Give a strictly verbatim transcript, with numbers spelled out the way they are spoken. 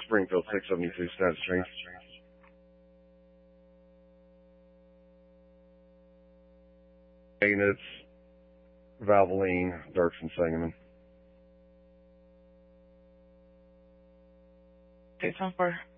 Springfield six seventy-two, status change. Units, Valvoline, Dirksen, Sangamon. Okay, ten four.